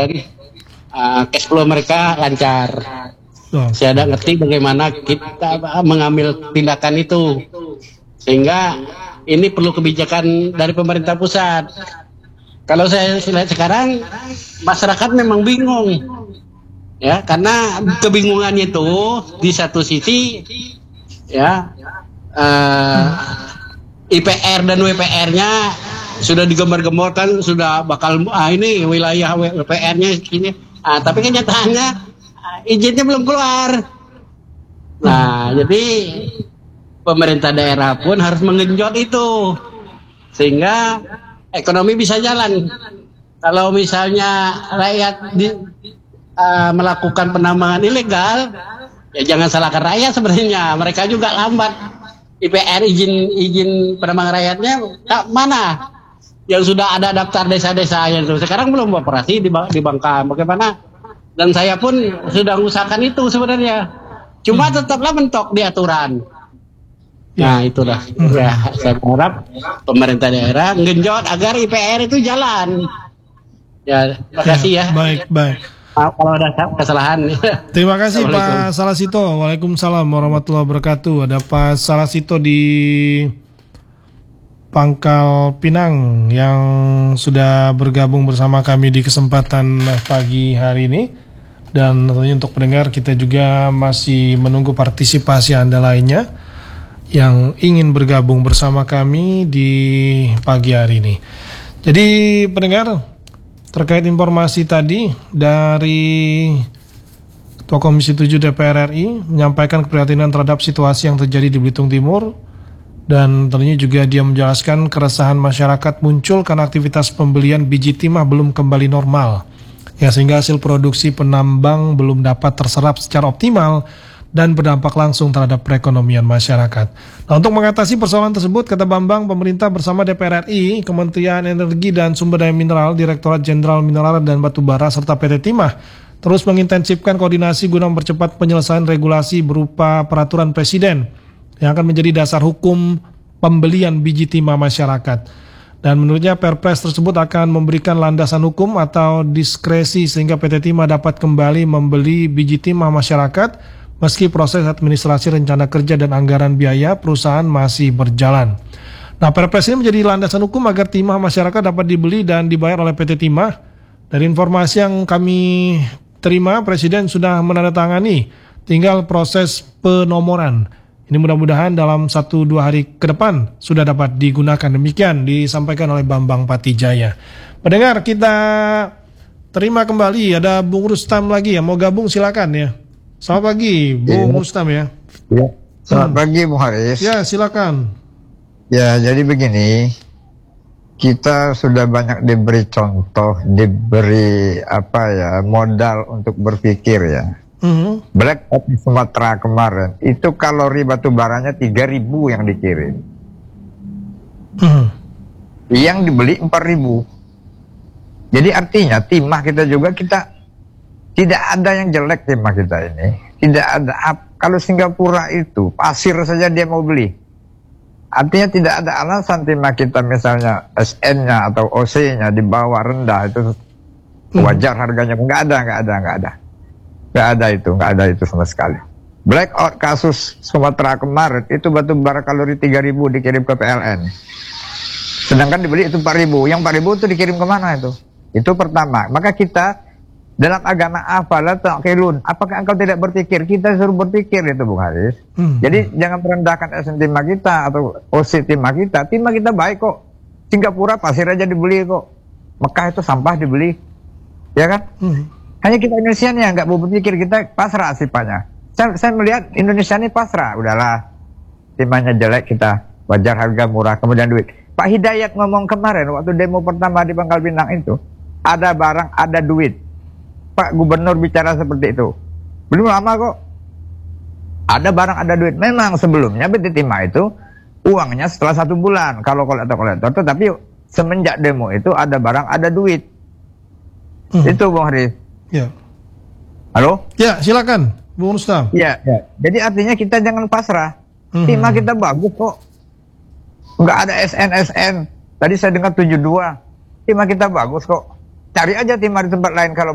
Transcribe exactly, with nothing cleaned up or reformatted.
tadi uh, cash flow mereka lancar. Oh. Saya ada ngerti bagaimana kita mengambil tindakan itu, sehingga ini perlu kebijakan dari pemerintah pusat. Kalau saya lihat sekarang masyarakat memang bingung, ya, karena kebingungannya itu di satu sisi, ya, uh, I P R dan W P R-nya sudah digembar-gemborkan, sudah bakal ah, ini wilayah W P R-nya ini, ah, tapi kenyataannya izinnya belum keluar. Nah, jadi pemerintah daerah pun harus menggenjot itu sehingga ekonomi bisa jalan. Kalau misalnya rakyat di, uh, melakukan penambangan ilegal, ya jangan salahkan rakyat sebenarnya. Mereka juga lambat. I P R izin izin penambangan rakyatnya tak mana yang sudah ada daftar desa-desa itu. Sekarang belum operasi di, di Bangka. Bagaimana? Dan saya pun sudah mengusahakan itu sebenarnya. Cuma tetaplah mentok di aturan. Nah itulah. Ya, saya harap pemerintah daerah genjot agar I P R itu jalan. Ya, terima kasih ya. Baik, baik. Kalau ada kesalahan. Terima kasih Pak Salasito. Waalaikumsalam warahmatullahi wabarakatuh. Ada Pak Salasito di Pangkal Pinang yang sudah bergabung bersama kami di kesempatan pagi hari ini. Dan tentunya untuk pendengar kita juga masih menunggu partisipasi Anda lainnya yang ingin bergabung bersama kami di pagi hari ini. Jadi pendengar, terkait informasi tadi dari Ketua Komisi tujuh D P R R I menyampaikan keprihatinan terhadap situasi yang terjadi di Belitung Timur, dan tentunya juga dia menjelaskan keresahan masyarakat muncul karena aktivitas pembelian biji timah belum kembali normal, ya, sehingga hasil produksi penambang belum dapat terserap secara optimal dan berdampak langsung terhadap perekonomian masyarakat. Nah, untuk mengatasi persoalan tersebut, kata Bambang, pemerintah bersama D P R R I, Kementerian Energi dan Sumber Daya Mineral, Direktorat Jenderal Mineral dan Batubara, serta P T Timah terus mengintensifkan koordinasi guna mempercepat penyelesaian regulasi berupa peraturan presiden yang akan menjadi dasar hukum pembelian biji timah masyarakat. Dan menurutnya Perpres tersebut akan memberikan landasan hukum atau diskresi sehingga P T Timah dapat kembali membeli biji timah masyarakat meski proses administrasi rencana kerja dan anggaran biaya perusahaan masih berjalan. Nah, Perpres ini menjadi landasan hukum agar timah masyarakat dapat dibeli dan dibayar oleh P T Timah. Dari informasi yang kami terima, Presiden sudah menandatangani, tinggal proses penomoran. Ini mudah-mudahan dalam satu dua hari ke depan sudah dapat digunakan. Demikian disampaikan oleh Bambang Patijaya. Pendengar, kita terima kembali. Ada Bung Rustam lagi ya, mau gabung silakan ya. Selamat pagi Bung ya. Rustam ya. Ya. Selamat hmm. pagi Bung Haris. Ya, silakan. Ya, jadi begini, kita sudah banyak diberi contoh, diberi apa ya, modal untuk berpikir ya. Mm-hmm. Black Ops Sumatera kemarin itu kalori batu baranya tiga ribu yang dikirim, mm-hmm. yang dibeli empat ribu. Jadi artinya timah kita juga, kita tidak ada yang jelek timah kita ini. Tidak ada. Kalau Singapura itu pasir saja dia mau beli, artinya tidak ada alasan timah kita misalnya S N-nya atau O C-nya di bawah rendah itu wajar harganya. Nggak ada, nggak ada, nggak ada. Nggak ada itu, nggak ada itu sama sekali. Blackout kasus Sumatera kemarin itu batu bara kalori tiga ribu dikirim ke P L N. Sedangkan dibeli itu empat ribu. Yang empat ribu itu dikirim kemana itu? Itu pertama. Maka kita dalam agama afalah ta'qilun. Apakah engkau tidak berpikir? Kita suruh berpikir itu Bung Haris. Hmm. Jadi jangan merendahkan S N timah kita atau O C timah kita. Timah kita baik kok. Singapura pasir aja dibeli kok. Mekah itu sampah dibeli. Ya kan? Hmm. Hanya kita Indonesia nih yang nggak mau berpikir, kita pasrah sifatnya. Saya, saya melihat Indonesia ini pasrah, udahlah timahnya jelek kita, wajar harga murah, kemudian duit. Pak Hidayat ngomong kemarin waktu demo pertama di Pangkal Pinang itu, ada barang, ada duit. Pak Gubernur bicara seperti itu, belum lama kok. Ada barang, ada duit. Memang sebelumnya B T Timah itu uangnya setelah satu bulan kalau kolektor-kolektor, tetapi semenjak demo itu ada barang, ada duit. Hmm. Itu Bung Haris. Ya. Halo? Ya, silakan, Bung Rustam. Ya, ya. Jadi artinya kita jangan pasrah. Mm-hmm. Timah kita bagus kok. Nggak ada S N S N. Tadi saya dengar tujuh puluh dua. Timah kita bagus kok. Cari aja timah di tempat lain kalau